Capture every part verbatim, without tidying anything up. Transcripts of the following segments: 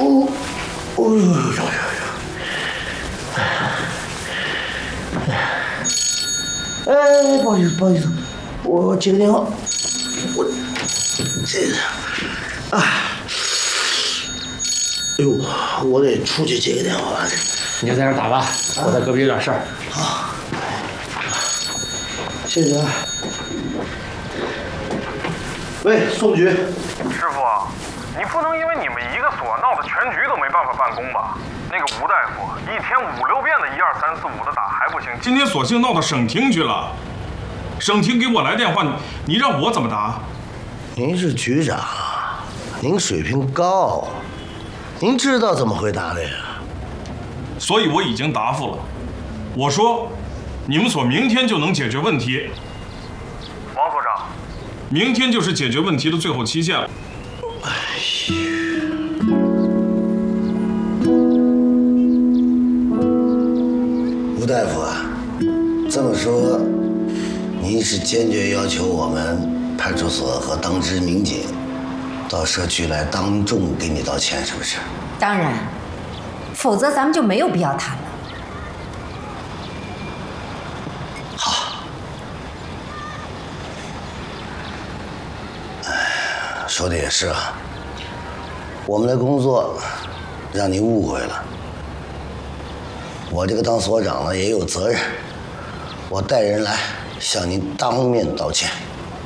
哦，哦呦呦呦呦！哎，不好意思，不好意思，我接个电话。我这个啊，哎呦，我得出去接个电话去。 你就在这儿打吧，我在隔壁有点事儿。 好，谢谢啊。喂，宋局。 师傅，你不能因为你们一个所闹得全局都没办法办公吧？那个吴大夫一天五六遍的一二三四五的打还不行，今天索性闹到省厅去了。省厅给我来电话，你让我怎么答？ 您是局长，您水平高，您知道怎么回答的呀？ 所以我已经答复了，我说，你们所明天就能解决问题。王所长，明天就是解决问题的最后期限了。 哎呀，吴大夫啊，这么说，您是坚决要求我们派出所和当值民警到社区来当众给你道歉，是不是？ 当然，否则咱们就没有必要谈了。 好。哎，说的也是啊，我们的工作让您误会了。我这个当所长呢也有责任，我带人来向您当面道歉。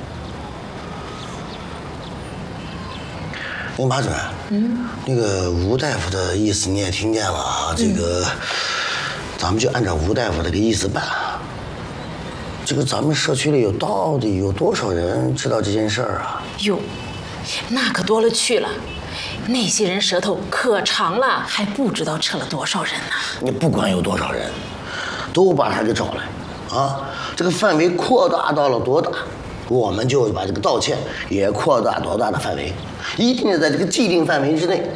那个马主任，嗯，那个吴大夫的意思你也听见了啊，这个、嗯、咱们就按照吴大夫这个意思办。这个咱们社区里有到底有多少人知道这件事儿啊？ 哟，那可多了去了。那些人舌头可长了，还不知道撤了多少人呢。 你不管有多少人，都把他给找来，啊，这个范围扩大到了多大，我们就把这个道歉也扩大多大的范围，一定在这个既定范围之内